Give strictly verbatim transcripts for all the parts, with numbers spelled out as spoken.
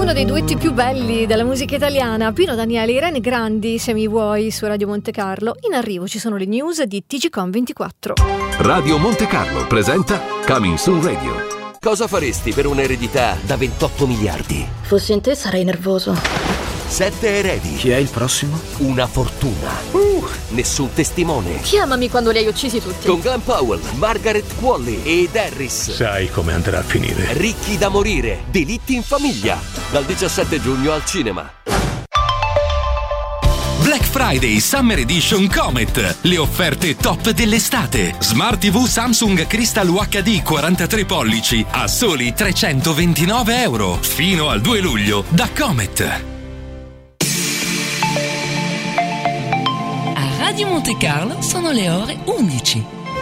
uno dei duetti più belli della musica italiana, Pino Daniele, Irene Grandi, Se mi vuoi, su Radio Monte Carlo. In arrivo ci sono le news di T G Com ventiquattro. Radio Monte Carlo presenta Coming Soon Radio. Cosa faresti per un'eredità da ventotto miliardi? Fossi in te sarei nervoso. Sette eredi. Chi è il prossimo? Una fortuna. Uh, nessun testimone. Chiamami quando li hai uccisi tutti. Con Glenn Powell, Margaret Qualley ed Harris. Sai come andrà a finire. Ricchi da morire. Delitti in famiglia. Dal diciassette giugno al cinema. Black Friday Summer Edition Comet. Le offerte top dell'estate. Smart T V Samsung Crystal U H D quarantatré pollici a soli trecentoventinove euro. Fino al due luglio da Comet. A Radio Monte Carlo sono le ore undici.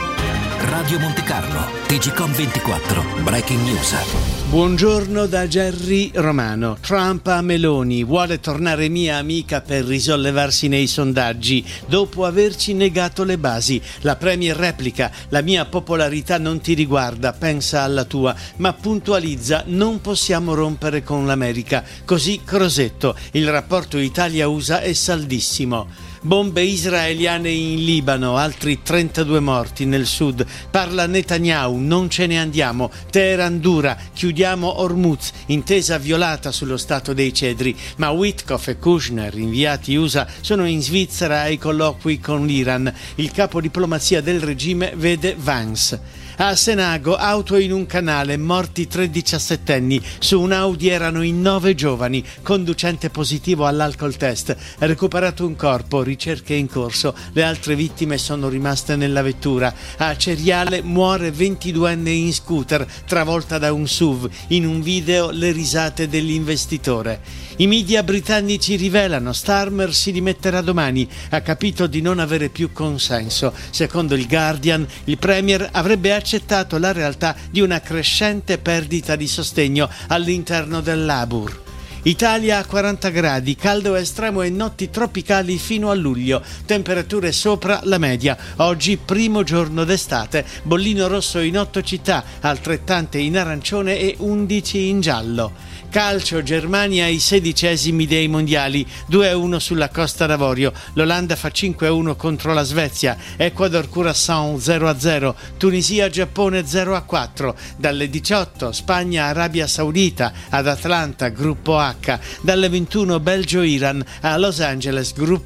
Radio Monte Carlo, T G Com ventiquattro, Breaking News. Buongiorno da Gerry Romano. Trump a Meloni, vuole tornare mia amica per risollevarsi nei sondaggi dopo averci negato le basi. La premier replica: la mia popolarità non ti riguarda, pensa alla tua, ma puntualizza: non possiamo rompere con l'America. Così Crosetto: il rapporto Italia-U S A è saldissimo. Bombe israeliane in Libano, altri trentadue morti nel sud. Parla Netanyahu: non ce ne andiamo. Teheran dura, chiudiamo Hormuz, intesa violata sullo Stato dei Cedri. Ma Witkoff e Kushner, inviati U S A, sono in Svizzera ai colloqui con l'Iran. Il capo diplomazia del regime vede Vance. A Senago, auto in un canale, morti tre diciassettenni. Su un Audi erano in nove giovani. Conducente positivo all'alcol test. Recuperato un corpo, ricerche in corso. Le altre vittime sono rimaste nella vettura. A Ceriale muore ventiduenne in scooter, travolta da un S U V. In un video le risate dell'investitore. I media britannici rivelano: Starmer si dimetterà domani. Ha capito di non avere più consenso. Secondo il Guardian, il premier avrebbe accettato la realtà di una crescente perdita di sostegno all'interno del Labour. Italia a quaranta gradi, caldo estremo e notti tropicali fino a luglio, temperature sopra la media. Oggi primo giorno d'estate, bollino rosso in otto città, altrettante in arancione e undici in giallo. Calcio, Germania ai sedicesimi dei mondiali, due a uno sulla Costa d'Avorio. L'Olanda fa cinque a uno contro la Svezia. Ecuador Curaçao zero a zero, Tunisia Giappone zero a quattro. Dalle diciotto Spagna Arabia Saudita, ad Atlanta Gruppo H. Dalle ventuno Belgio Iran, a Los Angeles Gruppo